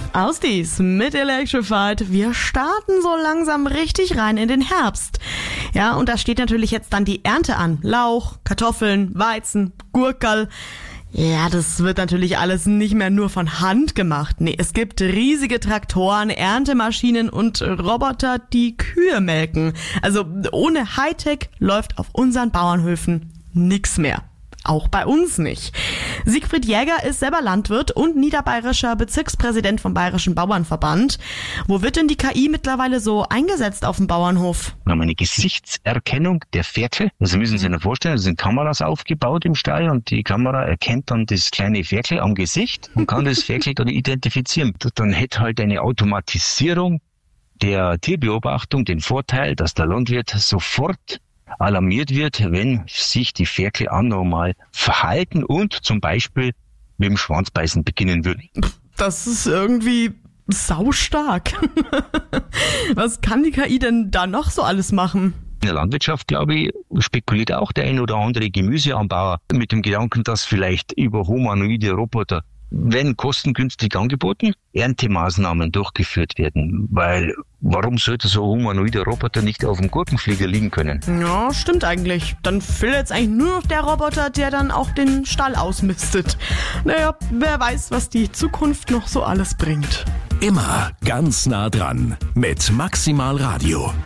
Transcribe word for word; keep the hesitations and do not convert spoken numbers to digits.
Ausdies mit Electrified. Wir starten so langsam richtig rein in den Herbst. Ja, und da steht natürlich jetzt dann die Ernte an. Lauch, Kartoffeln, Weizen, Gurkerl. Ja, das wird natürlich alles nicht mehr nur von Hand gemacht. Nee, es gibt riesige Traktoren, Erntemaschinen und Roboter, die Kühe melken. Also ohne Hightech läuft auf unseren Bauernhöfen nix mehr. Auch bei uns nicht. Siegfried Jäger ist selber Landwirt und niederbayerischer Bezirkspräsident vom Bayerischen Bauernverband. Wo wird denn die K I mittlerweile so eingesetzt auf dem Bauernhof? Wir haben eine Gesichtserkennung der Ferkel. Also müssen Sie sich vorstellen, es sind Kameras aufgebaut im Stall und die Kamera erkennt dann das kleine Ferkel am Gesicht und kann das Ferkel dann identifizieren. Dann hätte halt eine Automatisierung der Tierbeobachtung den Vorteil, dass der Landwirt sofort alarmiert wird, wenn sich die Ferkel anormal verhalten und zum Beispiel mit dem Schwanzbeißen beginnen würden. Das ist irgendwie saustark. Was kann die K I denn da noch so alles machen? In der Landwirtschaft, glaube ich, spekuliert auch der ein oder andere Gemüseanbauer mit dem Gedanken, dass vielleicht über humanoide Roboter, wenn kostengünstig angeboten, Erntemaßnahmen durchgeführt werden. Weil, warum sollte so ein humanoider Roboter nicht auf dem Gurkenflieger liegen können? Ja, stimmt eigentlich. Dann fehlt jetzt eigentlich nur noch der Roboter, der dann auch den Stall ausmistet. Naja, wer weiß, was die Zukunft noch so alles bringt. Immer ganz nah dran mit Maximal Radio.